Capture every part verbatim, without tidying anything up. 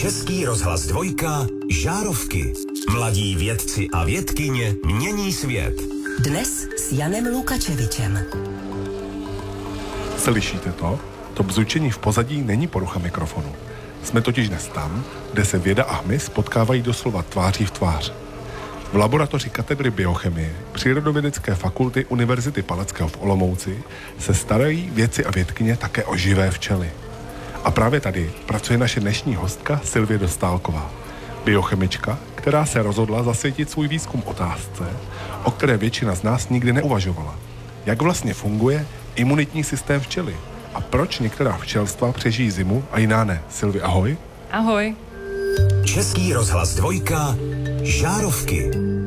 Český rozhlas dvojka, Žárovky. Mladí vědci a vědkyně mění svět. Dnes s Janem Lukačevičem. Slyšíte to? To bzučení v pozadí není porucha mikrofonu. Jsme totiž dnes tam, kde se věda a hmyz potkávají doslova tváří v tvář. V laboratoři katedry biochemie Přírodovědecké fakulty Univerzity Palackého v Olomouci se starají vědci a vědkyně také o živé včely. A právě tady pracuje naše dnešní hostka Sylvie Dostálková, biochemička, která se rozhodla zasvětit svůj výzkum otázce, o které většina z nás nikdy neuvažovala. Jak vlastně funguje imunitní systém včely a proč některá včelstva přežijí zimu a jiná ne? Sylvie, ahoj. Ahoj. Český rozhlas dvojka, Žárovky.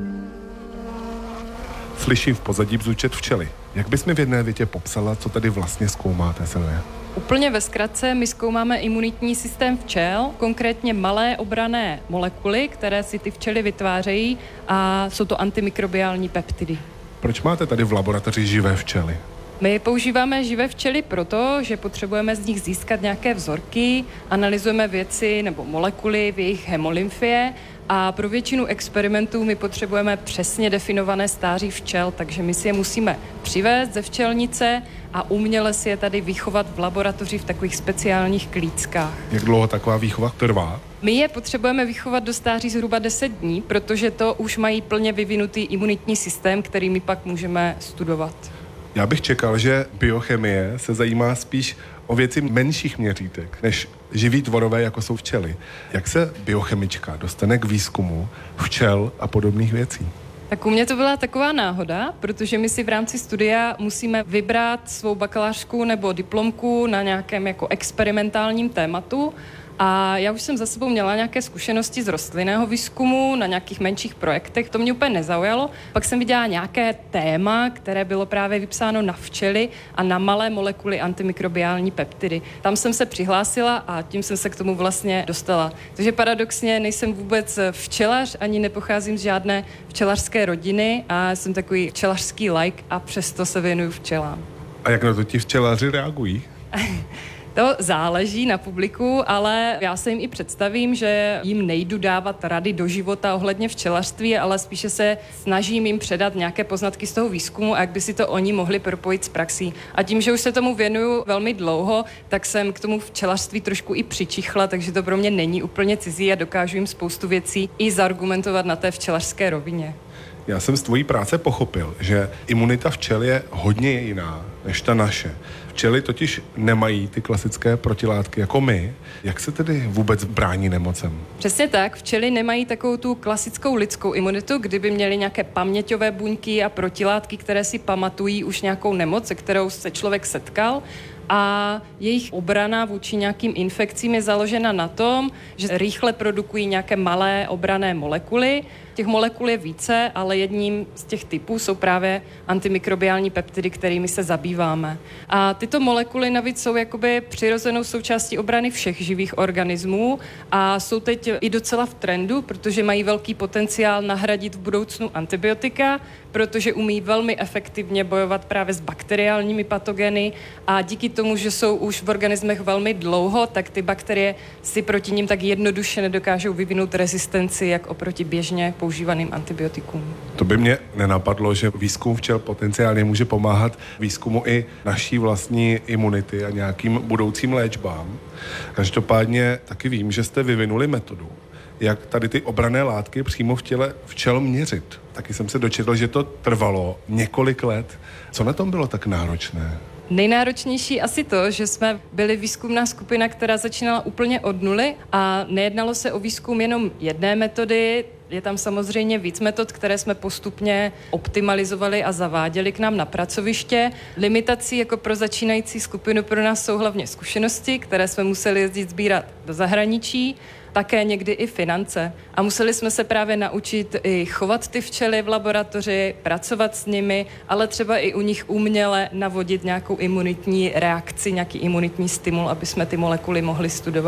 Slyším v pozadí bzučet včely. Jak bys mi v jedné větě popsala, co tady vlastně zkoumáte, Sylvie? Úplně ve zkratce, my zkoumáme imunitní systém včel, konkrétně malé obranné molekuly, které si ty včely vytvářejí, a jsou to antimikrobiální peptidy. Proč máte tady v laboratoři živé včely? My používáme živé včely proto, že potřebujeme z nich získat nějaké vzorky, analyzujeme věci nebo molekuly v jejich hemolymfie a pro většinu experimentů my potřebujeme přesně definované stáří včel, takže my si je musíme přivést ze včelnice a uměle si je tady vychovat v laboratoři v takových speciálních klíckách. Jak dlouho taková výchova trvá? My je potřebujeme vychovat do stáří zhruba deset dní, protože to už mají plně vyvinutý imunitní systém, který my pak můžeme studovat. Já bych čekal, že biochemie se zajímá spíš o věci menších měřítek, než živí tvorové, jako jsou včely. Jak se biochemička dostane k výzkumu včel a podobných věcí? Tak u mě to byla taková náhoda, protože my si v rámci studia musíme vybrat svou bakalářku nebo diplomku na nějakém jako experimentálním tématu. A já už jsem za sebou měla nějaké zkušenosti z rostlinného výzkumu na nějakých menších projektech, to mě úplně nezaujalo. Pak jsem viděla nějaké téma, které bylo právě vypsáno na včely a na malé molekuly antimikrobiální peptidy. Tam jsem se přihlásila a tím jsem se k tomu vlastně dostala. Takže paradoxně nejsem vůbec včelař, ani nepocházím z žádné včelařské rodiny a jsem takový včelařský like a přesto se věnuju včelám. A jak na to ti včelaři reagují? To záleží na publiku, ale já se jim i představím, že jim nejdu dávat rady do života ohledně včelařství, ale spíše se snažím jim předat nějaké poznatky z toho výzkumu a jak by si to oni mohli propojit s praxí. A tím, že už se tomu věnuju velmi dlouho, tak jsem k tomu včelařství trošku i přičichla, takže to pro mě není úplně cizí a dokážu jim spoustu věcí i zargumentovat na té včelařské rovině. Já jsem z tvojí práce pochopil, že imunita včel je hodně jiná než ta naše. Včely totiž nemají ty klasické protilátky jako my. Jak se tedy vůbec brání nemocem? Přesně tak, včely nemají takovou tu klasickou lidskou imunitu, kdyby měly nějaké paměťové buňky a protilátky, které si pamatují už nějakou nemoc, se kterou se člověk setkal. A jejich obrana vůči nějakým infekcím je založena na tom, že rychle produkují nějaké malé obranné molekuly. Těch molekul je více, ale jedním z těch typů jsou právě antimikrobiální peptidy, kterými se zabýváme. A tyto molekuly navíc jsou jakoby přirozenou součástí obrany všech živých organismů a jsou teď i docela v trendu, protože mají velký potenciál nahradit v budoucnu antibiotika, protože umí velmi efektivně bojovat právě s bakteriálními patogeny a díky tomu, že jsou už v organismech velmi dlouho, tak ty bakterie si proti nim tak jednoduše nedokážou vyvinout rezistenci, jak oproti běžně používaným antibiotikům. To by mě nenapadlo, že výzkum včel potenciálně může pomáhat výzkumu i naší vlastní imunity a nějakým budoucím léčbám. Každopádně taky vím, že jste vyvinuli metodu, jak tady ty obranné látky přímo v těle včel měřit. Taky jsem se dočetl, že to trvalo několik let. Co na tom bylo tak náročné? Nejnáročnější asi to, že jsme byli výzkumná skupina, která začínala úplně od nuly a nejednalo se o výzkum jenom jedné metody. Je tam samozřejmě víc metod, které jsme postupně optimalizovali a zaváděli k nám na pracoviště. Limitací jako pro začínající skupinu pro nás jsou hlavně zkušenosti, které jsme museli jezdit sbírat do zahraničí, také někdy i finance. A museli jsme se právě naučit i chovat ty včely v laboratoři, pracovat s nimi, ale třeba i u nich uměle navodit nějakou imunitní reakci, nějaký imunitní stimul, aby jsme ty molekuly mohli studovat.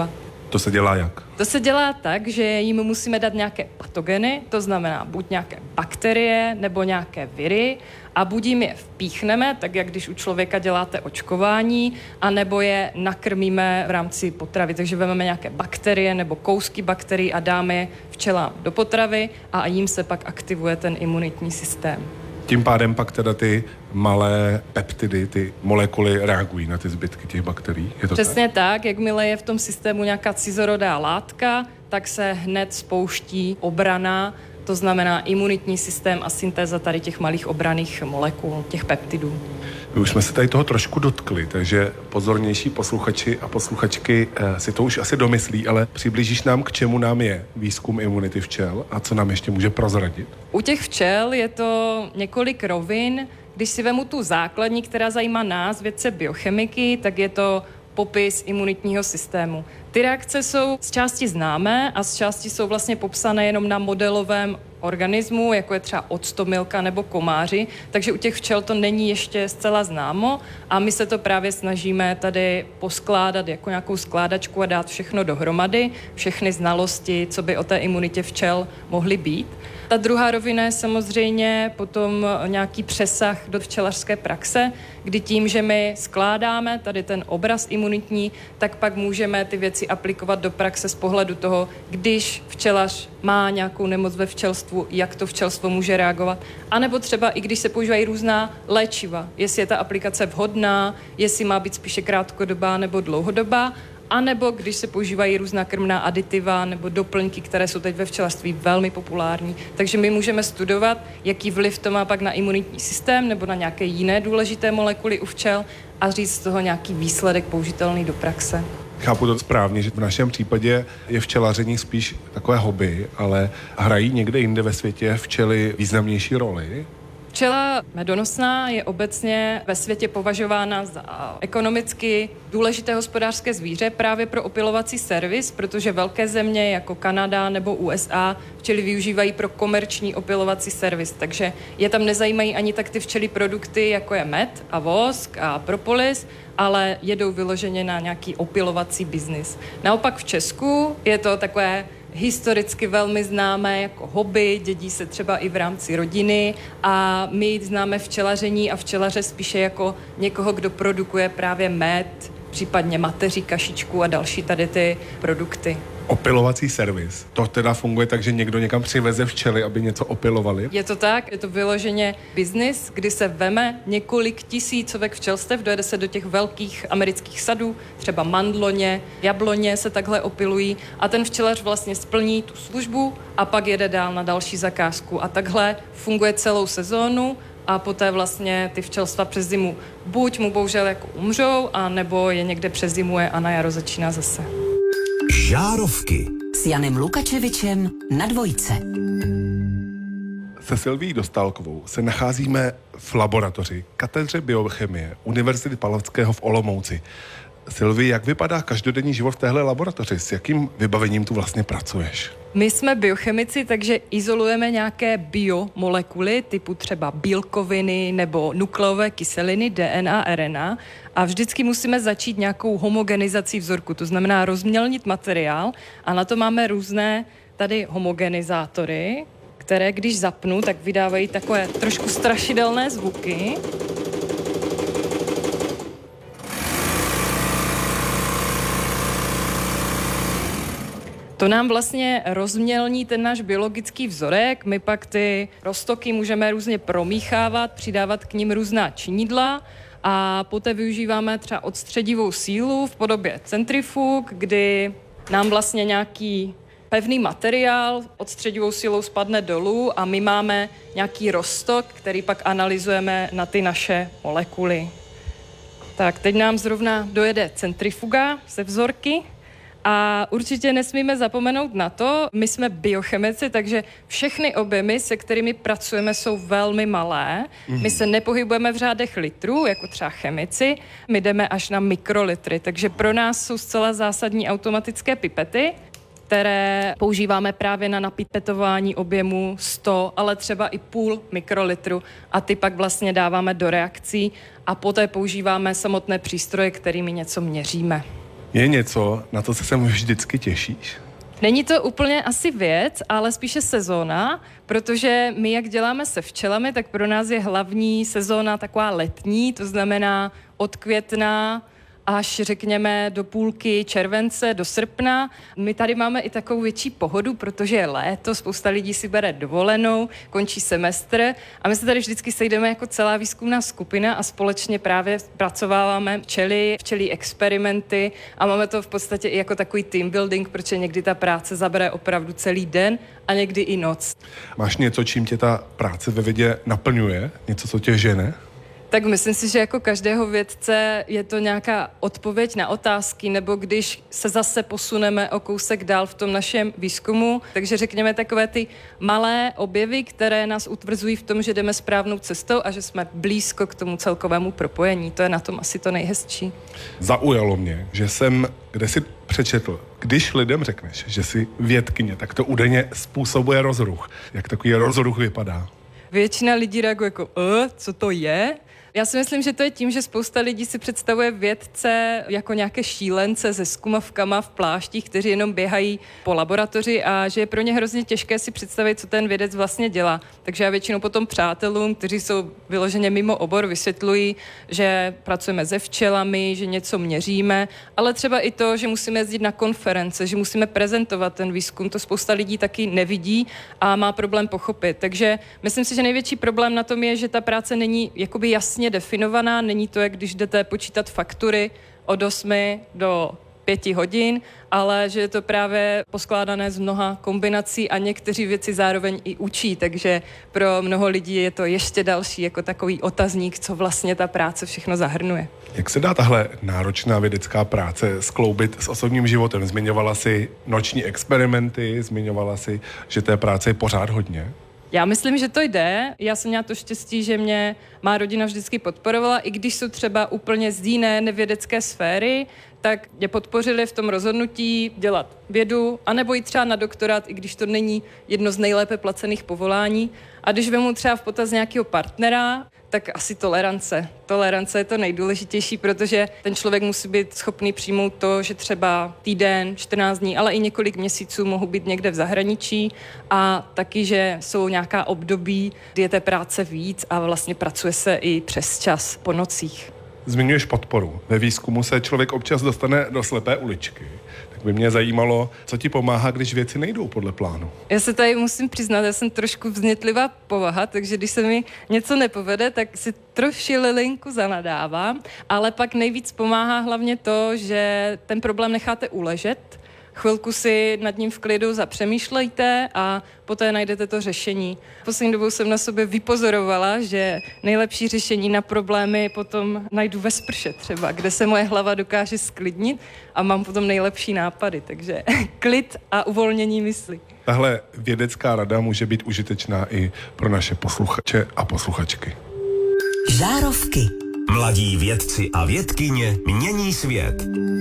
To se dělá jak? To se dělá tak, že jim musíme dát nějaké patogeny, to znamená buď nějaké bakterie nebo nějaké viry, a buď jim je vpíchneme, tak jak když u člověka děláte očkování, anebo je nakrmíme v rámci potravy. Takže vezmeme nějaké bakterie nebo kousky bakterií a dáme je včelám do potravy a jim se pak aktivuje ten imunitní systém. Tím pádem pak teda ty malé peptidy, ty molekuly reagují na ty zbytky těch bakterií? Je to Přesně tak? tak, jakmile je v tom systému nějaká cizorodá látka, tak se hned spouští obrana, to znamená imunitní systém a syntéza tady těch malých obranných molekul, těch peptidů. My už jsme se tady toho trošku dotkli, takže pozornější posluchači a posluchačky eh, si to už asi domyslí, ale přiblížíš nám, k čemu nám je výzkum imunity včel a co nám ještě může prozradit? U těch včel je to několik rovin. Když si vemu tu základní, která zajímá nás, vědce biochemiky, tak je to popis imunitního systému. Ty reakce jsou z části známé a z části jsou vlastně popsané jenom na modelovém organismu, jako je třeba octomilka nebo komáři, takže u těch včel to není ještě zcela známo a my se to právě snažíme tady poskládat jako nějakou skládačku a dát všechno dohromady, všechny znalosti, co by o té imunitě včel mohly být. Ta druhá rovina je samozřejmě potom nějaký přesah do včelařské praxe, kdy tím, že my skládáme tady ten obraz imunitní, tak pak můžeme ty věci aplikovat do praxe z pohledu toho, když včelař má nějakou nemoc ve včelstvu, jak to včelstvo může reagovat. A nebo třeba i když se používají různá léčiva, jestli je ta aplikace vhodná, jestli má být spíše krátkodobá nebo dlouhodobá, a nebo když se používají různá krmná aditiva nebo doplňky, které jsou teď ve včelařství velmi populární. Takže my můžeme studovat, jaký vliv to má pak na imunitní systém nebo na nějaké jiné důležité molekuly u včel a říct z toho nějaký výsledek použitelný do praxe. Chápu to správně, že v našem případě je včelaření spíš takové hobby, ale hrají někde jinde ve světě včely významnější roli? Včela medonosná je obecně ve světě považována za ekonomicky důležité hospodářské zvíře právě pro opylovací servis, protože velké země jako Kanada nebo U S A včely využívají pro komerční opylovací servis, takže je tam nezajímají ani tak ty včely produkty, jako je med a vosk a propolis, ale jedou vyloženě na nějaký opylovací biznis. Naopak v Česku je to takové historicky velmi známé jako hobby, dědí se třeba i v rámci rodiny a my známe včelaření a včelaře spíše jako někoho, kdo produkuje právě med, případně mateří, kašičku a další tady ty produkty. Opylovací servis. To teda funguje tak, že někdo někam přiveze včely, aby něco opylovali? Je to tak, je to vyloženě biznis, kdy se veme několik tisícovek včelstev, dojede se do těch velkých amerických sadů, třeba mandloně, jabloně se takhle opylují a ten včelař vlastně splní tu službu a pak jede dál na další zakázku a takhle funguje celou sezónu a poté vlastně ty včelstva přes zimu buď mu bohužel jako umřou, a nebo je někde přezimuje a na jaro začíná zase. Žárovky S Janem Lukačevičem na dvojce. Se Silví Dostálkovou se nacházíme v laboratoři katedře biochemie Univerzity Palackého v Olomouci. Silví, jak vypadá každodenní život v téhle laboratoři? S jakým vybavením tu vlastně pracuješ? My jsme biochemici, takže izolujeme nějaké biomolekuly typu třeba bílkoviny nebo nukleové kyseliny, D N A, R N A a vždycky musíme začít nějakou homogenizací vzorku, to znamená rozmělnit materiál a na to máme různé tady homogenizátory, které když zapnu, tak vydávají takové trošku strašidelné zvuky. To nám vlastně rozmělní ten náš biologický vzorek, my pak ty roztoky můžeme různě promíchávat, přidávat k nim různá činidla a poté využíváme třeba odstředivou sílu v podobě centrifug, kdy nám vlastně nějaký pevný materiál odstředivou silou spadne dolů a my máme nějaký roztok, který pak analyzujeme na ty naše molekuly. Tak teď nám zrovna dojede centrifuga ze vzorky. A určitě nesmíme zapomenout na to, my jsme biochemici, takže všechny objemy, se kterými pracujeme, jsou velmi malé. Mm. My se nepohybujeme v řádech litrů, jako třeba chemici, my jdeme až na mikrolitry, takže pro nás jsou zcela zásadní automatické pipety, které používáme právě na napipetování objemu sto, ale třeba i půl mikrolitru a ty pak vlastně dáváme do reakcí a poté používáme samotné přístroje, kterými něco měříme. Je něco, na to se sem vždycky těšíš? Není to úplně asi věc, ale spíše sezóna, protože my, jak děláme se včelami, tak pro nás je hlavní sezóna taková letní, to znamená od května až řekněme do půlky července, do srpna. My tady máme i takovou větší pohodu, protože je léto, spousta lidí si bere dovolenou, končí semestr a my se tady vždycky sejdeme jako celá výzkumná skupina a společně právě zpracováváme včely, včelí experimenty a máme to v podstatě i jako takový team building, protože někdy ta práce zabere opravdu celý den a někdy i noc. Máš něco, čím tě ta práce ve vědě naplňuje? Něco, co tě žene? Tak myslím si, že jako každého vědce je to nějaká odpověď na otázky, nebo když se zase posuneme o kousek dál v tom našem výzkumu, takže řekněme takové ty malé objevy, které nás utvrzují v tom, že jdeme správnou cestou a že jsme blízko k tomu celkovému propojení. To je na tom asi to nejhezčí. Zaujalo mě, že jsem, kde si přečetl, když lidem řekneš, že jsi vědkyně, tak to údajně způsobuje rozruch. Jak takový rozruch vypadá? Většina lidí reaguje jako, e, co to je? Já si myslím, že to je tím, že spousta lidí si představuje vědce jako nějaké šílence se skumavkama v pláštích, kteří jenom běhají po laboratoři a že je pro ně hrozně těžké si představit, co ten vědec vlastně dělá. Takže já většinou potom přátelům, kteří jsou vyloženě mimo obor, vysvětluji, že pracujeme se včelami, že něco měříme, ale třeba i to, že musíme jezdit na konference, že musíme prezentovat ten výzkum. To spousta lidí taky nevidí a má problém pochopit. Takže myslím si, že největší problém na tom je, že ta práce není jakoby jasně definovaná, není to, jak když jdete počítat faktury od osmi do pěti hodin, ale že je to právě poskládané z mnoha kombinací a někteří věci zároveň i učí, takže pro mnoho lidí je to ještě další jako takový otazník, co vlastně ta práce všechno zahrnuje. Jak se dá tahle náročná vědecká práce skloubit s osobním životem? Zmiňovala si noční experimenty, zmiňovala si, že té práce je pořád hodně. Já myslím, že to jde. Já jsem měla to štěstí, že mě má rodina vždycky podporovala, i když jsou třeba úplně z jiné nevědecké sféry, tak mě podpořili v tom rozhodnutí dělat vědu, anebo jít třeba na doktorát, i když to není jedno z nejlépe placených povolání. A když vemu třeba v potaz nějakého partnera, tak asi tolerance. Tolerance je to nejdůležitější, protože ten člověk musí být schopný přijmout to, že třeba týden, čtrnáct dní, ale i několik měsíců mohu být někde v zahraničí a taky, že jsou nějaká období, kdy je té práce víc a vlastně pracuje se i přes čas po nocích. Zmiňuješ podporu. Ve výzkumu se člověk občas dostane do slepé uličky. Tak by mě zajímalo, co ti pomáhá, když věci nejdou podle plánu. Já se tady musím přiznat, já jsem trošku vznětlivá povaha, takže když se mi něco nepovede, tak si trošililinku zanadávám, ale pak nejvíc pomáhá hlavně to, že ten problém necháte uležet, chvilku si nad ním v klidu zapřemýšlejte a poté najdete to řešení. Poslední dobou jsem na sobě vypozorovala, že nejlepší řešení na problémy potom najdu ve sprše třeba, kde se moje hlava dokáže sklidnit a mám potom nejlepší nápady, takže klid a uvolnění mysli. Tahle vědecká rada může být užitečná i pro naše posluchače a posluchačky. Žárovky. Mladí vědci a vědkyně mění svět.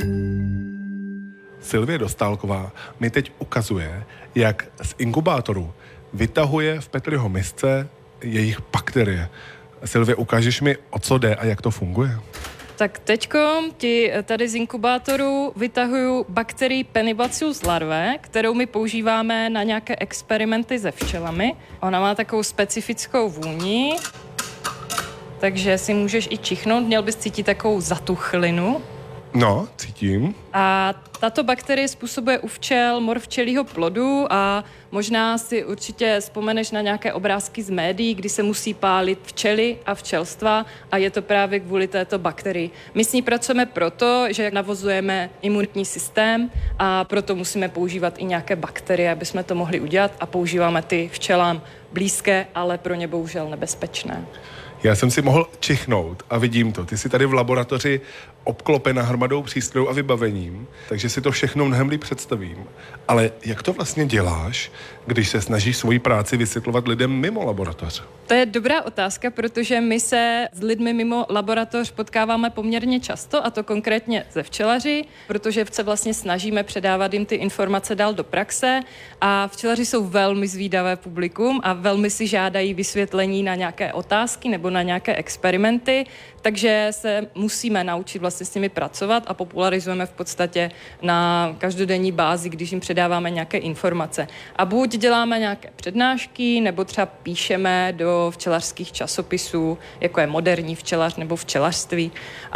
Sylvie Dostálková mi teď ukazuje, jak z inkubátoru vytahuje v Petriho misce jejich bakterie. Sylvie, ukážeš mi, o co jde a jak to funguje? Tak teďko ti tady z inkubátoru vytahuju bakterii Penibacillus larvae, kterou my používáme na nějaké experimenty se včelami. Ona má takovou specifickou vůni, takže si můžeš i čichnout, měl bys cítit takovou zatuchlinu. No, cítím. A tato bakterie způsobuje u včel mor včelího plodu a možná si určitě vzpomeneš na nějaké obrázky z médií, kdy se musí pálit včely a včelstva a je to právě kvůli této bakterii. My s ní pracujeme proto, že navozujeme imunitní systém a proto musíme používat i nějaké bakterie, aby jsme to mohli udělat a používáme ty včelám blízké, ale pro ně bohužel nebezpečné. Já jsem si mohl čichnout a vidím to. Ty jsi tady v laboratoři obklopena hromadou přístrojů a vybavením, takže si to všechno mnohem líp představím. Ale jak to vlastně děláš, když se snažíš svoji práci vysvětlovat lidem mimo laboratoř? To je dobrá otázka, protože my se s lidmi mimo laboratoř potkáváme poměrně často, a to konkrétně ze včelaři, protože se vlastně snažíme předávat jim ty informace dál do praxe a včelaři jsou velmi zvídavé publikum a velmi si žádají vysvětlení na nějaké otázky nebo na nějaké experimenty, takže se musíme naučit vlastně s nimi pracovat a popularizujeme v podstatě na každodenní bázi, když jim předáváme nějaké informace. A buď děláme nějaké přednášky, nebo třeba píšeme do včelařských časopisů, jako je Moderní včelař nebo Včelařství.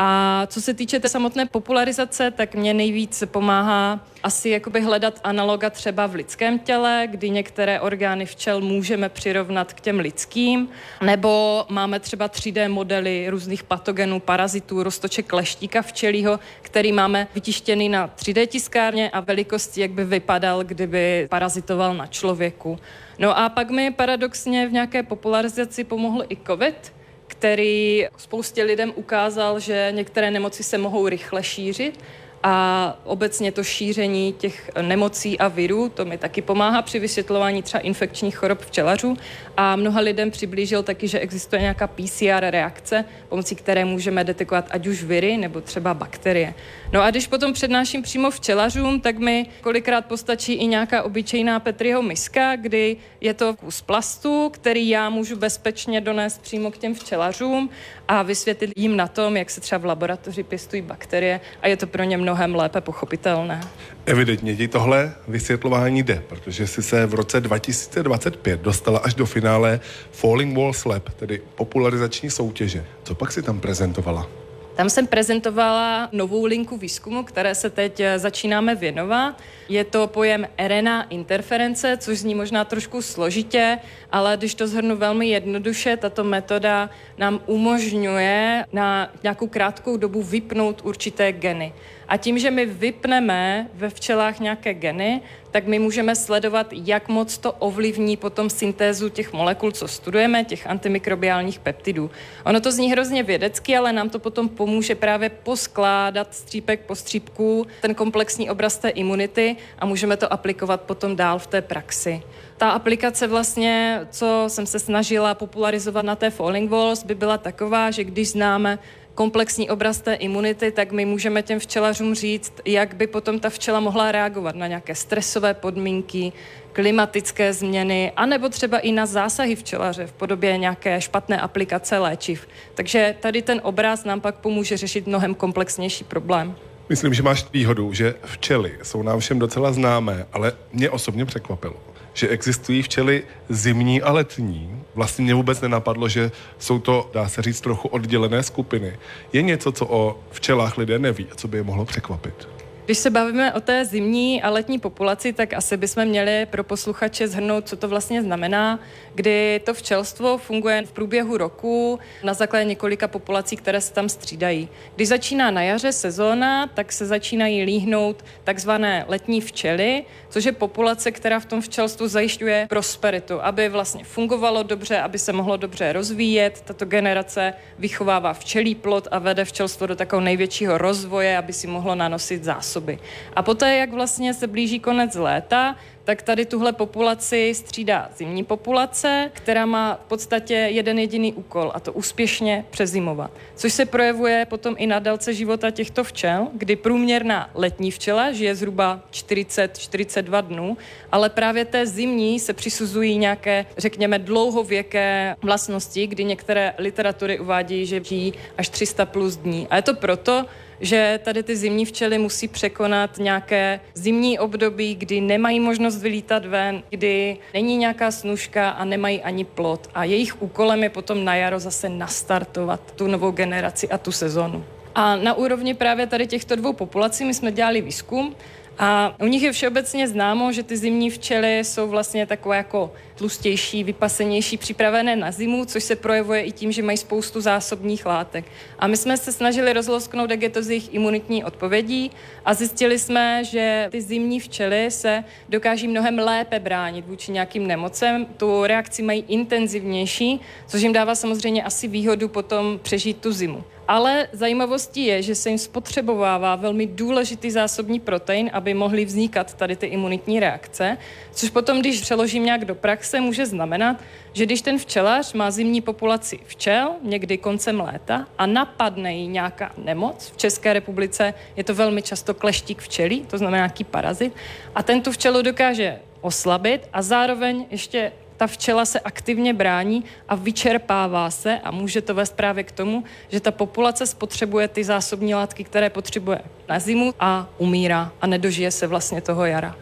A co se týče té samotné popularizace, tak mě nejvíc pomáhá asi jakoby hledat analoga třeba v lidském těle, kdy některé orgány včel můžeme přirovnat k těm lidským, nebo máme třeba tři dé modely různých patogenů, parazitů, roztoček kleštíka včelího, který máme vytištěný na tři dé tiskárně a velikosti, jak by vypadal, kdyby parazitoval na člověku. No a pak mi paradoxně v nějaké popularizaci pomohl i covid, který spoustě lidem ukázal, že některé nemoci se mohou rychle šířit a obecně to šíření těch nemocí a virů, to mi taky pomáhá při vysvětlování třeba infekčních chorob včelařů a mnoha lidem přiblížil taky, že existuje nějaká P C R reakce, pomocí které můžeme detekovat ať už viry nebo třeba bakterie. No a když potom přednáším přímo včelařům, tak mi kolikrát postačí i nějaká obyčejná Petriho miska, kdy je to kus plastu, který já můžu bezpečně donést přímo k těm včelařům a vysvětlit jim na tom, jak se třeba v laboratoři pěstují bakterie a je to pro ně mnohem lépe pochopitelné. Evidentně ti tohle vysvětlování jde, protože jsi se v roce dva tisíce dvacet pět dostala až do finále Falling Walls Lab, tedy popularizační soutěže. Co pak si tam prezentovala? Tam jsem prezentovala novou linku výzkumu, které se teď začínáme věnovat. Je to pojem R N A interference, což zní možná trošku složitě, ale když to shrnu velmi jednoduše, tato metoda nám umožňuje na nějakou krátkou dobu vypnout určité geny. A tím, že my vypneme ve včelách nějaké geny, tak my můžeme sledovat, jak moc to ovlivní potom syntézu těch molekul, co studujeme, těch antimikrobiálních peptidů. Ono to zní hrozně vědecky, ale nám to potom pomůže právě poskládat střípek po střípku ten komplexní obraz té imunity a můžeme to aplikovat potom dál v té praxi. Ta aplikace vlastně, co jsem se snažila popularizovat na té Falling Walls, by byla taková, že když známe komplexní obraz té imunity, tak my můžeme těm včelařům říct, jak by potom ta včela mohla reagovat na nějaké stresové podmínky, klimatické změny, anebo třeba i na zásahy včelaře v podobě nějaké špatné aplikace léčiv. Takže tady ten obraz nám pak pomůže řešit mnohem komplexnější problém. Myslím, že máš výhodu, že včely jsou nám všem docela známé, ale mě osobně překvapilo, že existují včely zimní a letní. Vlastně mě vůbec nenapadlo, že jsou to, dá se říct, trochu oddělené skupiny. Je něco, co o včelách lidé neví a co by je mohlo překvapit? Když se bavíme o té zimní a letní populaci, tak asi bychom měli pro posluchače shrnout, co to vlastně znamená, kdy to včelstvo funguje v průběhu roku na základě několika populací, které se tam střídají. Když začíná na jaře sezóna, tak se začínají líhnout takzvané letní včely, což je populace, která v tom včelstvu zajišťuje prosperitu, aby vlastně fungovalo dobře, aby se mohlo dobře rozvíjet. Tato generace vychovává včelí plod a vede včelstvo do takového největšího rozvoje, aby si mohlo nanosit zásoby. A poté, jak vlastně se blíží konec léta, tak tady tuhle populaci střídá zimní populace, která má v podstatě jeden jediný úkol, a to úspěšně přezimovat. Což se projevuje potom i na délce života těchto včel, kdy průměrná letní včela žije zhruba čtyřicet až čtyřicet dva dnů, ale právě té zimní se přisuzují nějaké, řekněme, dlouhověké vlastnosti, kdy některé literatury uvádějí, že žijí až tři sta plus dní. A je to proto, že tady ty zimní včely musí překonat nějaké zimní období, kdy nemají možnost vylítat ven, kdy není nějaká snužka a nemají ani plod. A jejich úkolem je potom na jaro zase nastartovat tu novou generaci a tu sezonu. A na úrovni právě tady těchto dvou populací my jsme dělali výzkum a u nich je všeobecně známo, že ty zimní včely jsou vlastně takové jako tlustější, vypasenější, připravené na zimu, což se projevuje i tím, že mají spoustu zásobních látek. A my jsme se snažili rozlousknout, jak je to z jejich imunitní odpovědí a zjistili jsme, že ty zimní včely se dokáží mnohem lépe bránit vůči nějakým nemocem. Tu reakci mají intenzivnější, což jim dává samozřejmě asi výhodu potom přežít tu zimu. Ale zajímavostí je, že se jim spotřebovává velmi důležitý zásobní protein, aby mohly vznikat tady ty imunitní reakce, což potom, když přeložím nějak do praxe, může znamenat, že když ten včelař má zimní populaci včel někdy koncem léta a napadne jí nějaká nemoc, v České republice je to velmi často kleštík včelí, to znamená nějaký parazit, a ten tu včelu dokáže oslabit a zároveň ještě ta včela se aktivně brání a vyčerpává se a může to vést právě k tomu, že ta populace spotřebuje ty zásobní látky, které potřebuje na zimu a umírá a nedožije se vlastně toho jara.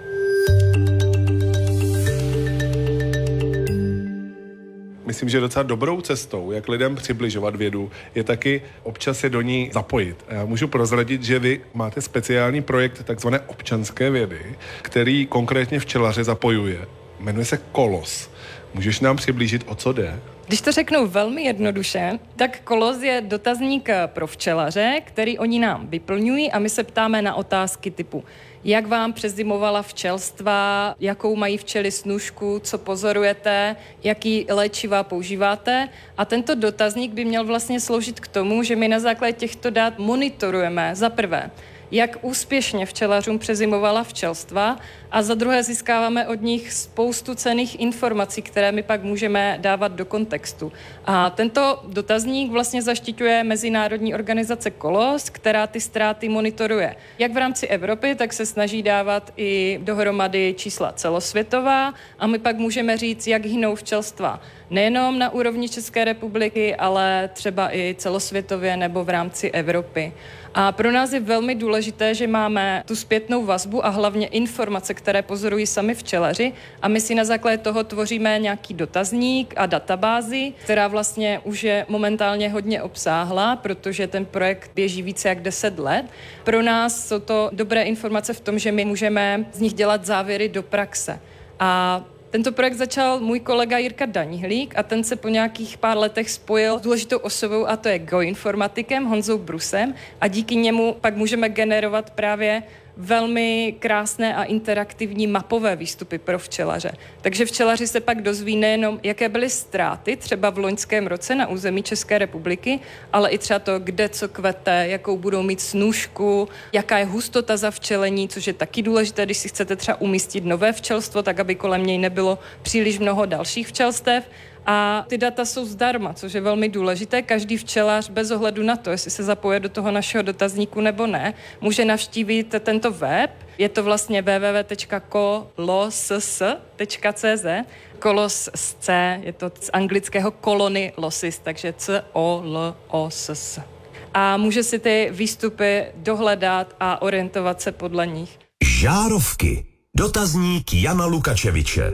Myslím, že docela dobrou cestou, jak lidem přibližovat vědu, je taky občas se do ní zapojit. A já můžu prozradit, že vy máte speciální projekt takzvané občanské vědy, který konkrétně včelaře zapojuje. Jmenuje se Kolos. Můžeš nám přiblížit, o co jde? Když to řeknu velmi jednoduše, tak Kolos je dotazník pro včelaře, který oni nám vyplňují a my se ptáme na otázky typu jak vám přezimovala včelstva, jakou mají včely snůšku, co pozorujete, jaký léčiva používáte. A tento dotazník by měl vlastně sloužit k tomu, že my na základě těchto dat monitorujeme za prvé, jak úspěšně včelařům přezimovala včelstva a za druhé získáváme od nich spoustu cenných informací, které my pak můžeme dávat do kontextu. A tento dotazník vlastně zaštiťuje mezinárodní organizace Kolos, která ty ztráty monitoruje. Jak v rámci Evropy, tak se snaží dávat i dohromady čísla celosvětová a my pak můžeme říct, jak hynou včelstva nejenom na úrovni České republiky, ale třeba i celosvětově nebo v rámci Evropy. A pro nás je velmi důležité, že máme tu zpětnou vazbu a hlavně informace, které pozorují sami včelaři a my si na základě toho tvoříme nějaký dotazník a databázi, která vlastně už je momentálně hodně obsáhlá, protože ten projekt běží více jak deset let. Pro nás jsou to dobré informace v tom, že my můžeme z nich dělat závěry do praxe. A tento projekt začal můj kolega Jirka Danihlík a ten se po nějakých pár letech spojil s důležitou osobou a to je geoinformatikem Honzou Brusem a díky němu pak můžeme generovat právě velmi krásné a interaktivní mapové výstupy pro včelaře. Takže včelaři se pak dozví nejenom, jaké byly ztráty třeba v loňském roce na území České republiky, ale i třeba to, kde co kvete, jakou budou mít snůšku, jaká je hustota zavčelení, což je taky důležité, když si chcete třeba umístit nové včelstvo, tak aby kolem něj nebylo příliš mnoho dalších včelstev. A ty data jsou zdarma, což je velmi důležité. Každý včelař bez ohledu na to, jestli se zapoje do toho našeho dotazníku nebo ne, může navštívit tento web. Je to vlastně w w w tečka kolos tečka c z. Kolos s C, je to z anglického colony losis, takže C O L O S S. A může si ty výstupy dohledat a orientovat se podle nich. Žárovky. Dotazník Jana Lukačeviče.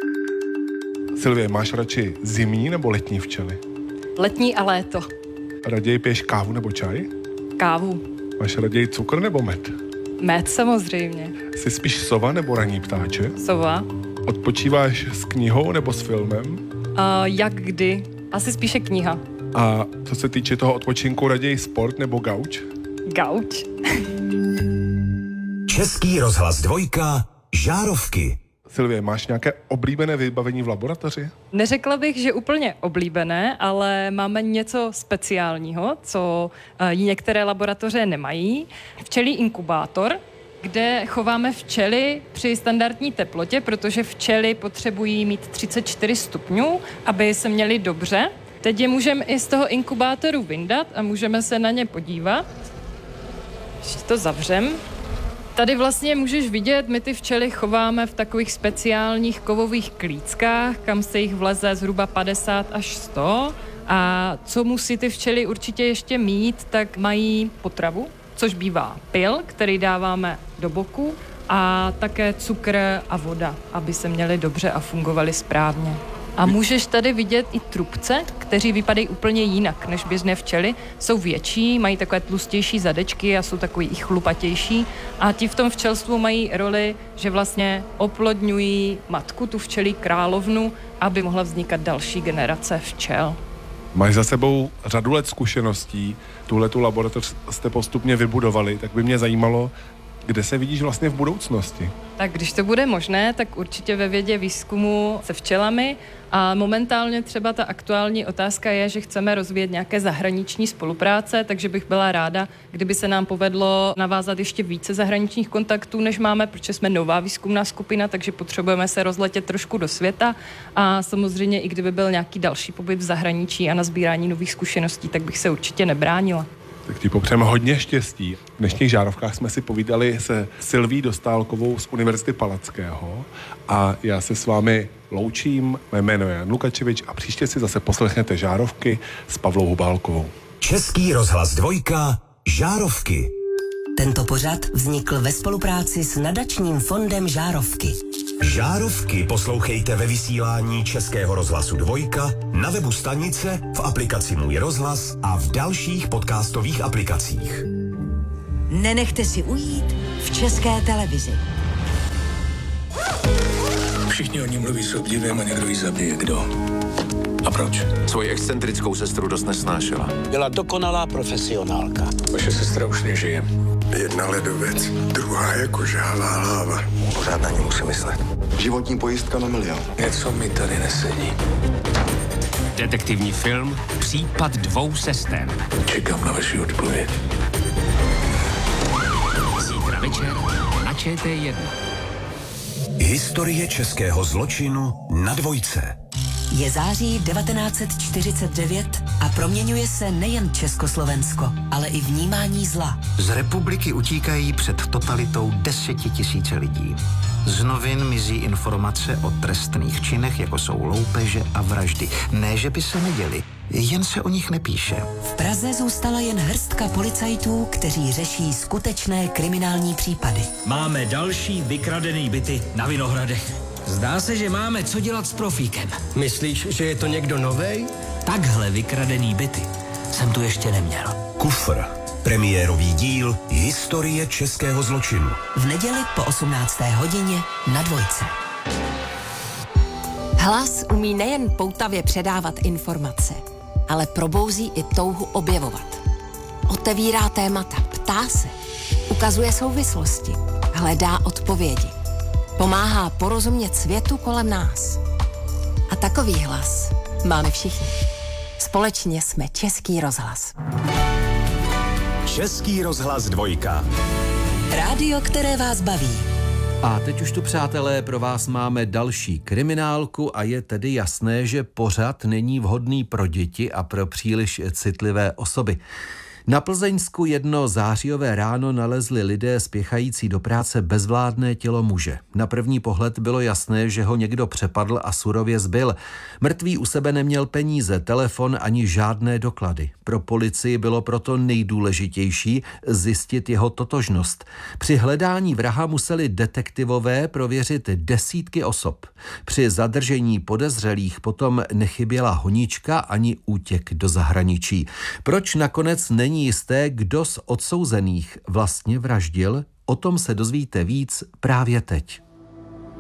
Silvie, máš radši zimní nebo letní včely? Letní a léto. Raději piješ kávu nebo čaj? Kávu. Máš raději cukr nebo med? Med samozřejmě. Jsi spíš sova nebo ranní ptáče? Sova. Odpočíváš s knihou nebo s filmem? Uh, jak kdy? Asi spíše kniha. A co se týče toho odpočinku, raději sport nebo gauč? Gauč. Český rozhlas dvojka. Žárovky. Silvie, máš nějaké oblíbené vybavení v laboratoři? Neřekla bych, že úplně oblíbené, ale máme něco speciálního, co uh, některé laboratoře nemají. Včelí inkubátor, kde chováme včely při standardní teplotě, protože včely potřebují mít třicet čtyři stupňů, aby se měly dobře. Teď je můžeme i z toho inkubátoru vyndat a můžeme se na ně podívat. Ještě to zavřem. Tady vlastně můžeš vidět, my ty včely chováme v takových speciálních kovových klíckách, kam se jich vleze zhruba padesát až sto. A co musí ty včely určitě ještě mít, tak mají potravu, což bývá pyl, který dáváme do boku, a také cukr a voda, aby se měly dobře a fungovaly správně. A můžeš tady vidět i trubce, kteří vypadají úplně jinak než běžné včely. Jsou větší, mají takové tlustější zadečky a jsou takový i chlupatější. A ti v tom včelstvu mají roli, že vlastně oplodňují matku, tu včelí královnu, aby mohla vznikat další generace včel. Máš za sebou řadu let zkušeností, tuhletu laboratoř jste postupně vybudovali, tak by mě zajímalo, kde se vidíš vlastně v budoucnosti? Tak když to bude možné, tak určitě ve vědě výzkumu se včelami a momentálně třeba ta aktuální otázka je, že chceme rozvíjet nějaké zahraniční spolupráce, takže bych byla ráda, kdyby se nám povedlo navázat ještě více zahraničních kontaktů, než máme, protože jsme nová výzkumná skupina, takže potřebujeme se rozletět trošku do světa a samozřejmě i kdyby byl nějaký další pobyt v zahraničí a na sbírání nových zkušeností, tak bych se určitě nebránila. Tak ti popřejeme hodně štěstí. V dnešních žárovkách jsme si povídali se Silví Dostálkovou z Univerzity Palackého a já se s vámi loučím. Mé jméno je Jan Lukačevič a příště si zase poslechněte žárovky s Pavlou Hubálkovou. Český rozhlas dvojka, žárovky. Tento pořad vznikl ve spolupráci s nadačním fondem Žárovky. Žárovky poslouchejte ve vysílání Českého rozhlasu dvojka, na webu stanice, v aplikaci Můj rozhlas a v dalších podcastových aplikacích. Nenechte si ujít v České televizi. Všichni o ní mluví s obdivem a někdo jí zabije. Kdo? A proč? Svoji excentrickou sestru dost nesnášela. Byla dokonalá profesionálka. Vaše sestra už nežije. Jedna ledovec, druhá je kožálá hlava. Pořád na ní musím myslet. Životní pojistka na milion. Něco mi tady nesedí. Detektivní film Případ dvou sester. Čekám na vaši odpověď. Zítra večer na Č T jedna. Historie českého zločinu na dvojce. Je září devatenáct set čtyřicet devět a proměňuje se nejen Československo, ale i vnímání zla. Z republiky utíkají před totalitou desetitisíce lidí. Z novin mizí informace o trestných činech, jako jsou loupeže a vraždy. Ne, že by se neděly, jen se o nich nepíše. V Praze zůstala jen hrstka policajtů, kteří řeší skutečné kriminální případy. Máme další vykradený byty na Vinohradech. Zdá se, že máme co dělat s profíkem. Myslíš, že je to někdo novej? Takhle vykradený byty jsem tu ještě neměl. Kufr. Premiérový díl Historie českého zločinu. V neděli po osmnácté hodině na dvojce. Hlas umí nejen poutavě předávat informace, ale probouzí i touhu objevovat. Otevírá témata, ptá se, ukazuje souvislosti, hledá odpovědi. Pomáhá porozumět světu kolem nás. A takový hlas máme všichni. Společně jsme Český rozhlas. Český rozhlas dvojka. Rádio, které vás baví. A teď už tu, přátelé, pro vás máme další kriminálku a je tedy jasné, že pořad není vhodný pro děti a pro příliš citlivé osoby. Na Plzeňsku jedno zářijové ráno nalezli lidé spěchající do práce bezvládné tělo muže. Na první pohled bylo jasné, že ho někdo přepadl a surově zbyl. Mrtvý u sebe neměl peníze, telefon ani žádné doklady. Pro policii bylo proto nejdůležitější zjistit jeho totožnost. Při hledání vraha museli detektivové prověřit desítky osob. Při zadržení podezřelých potom nechyběla honička ani útěk do zahraničí. Proč nakonec není jisté, kdo z odsouzených vlastně vraždil? O tom se dozvíte víc právě teď.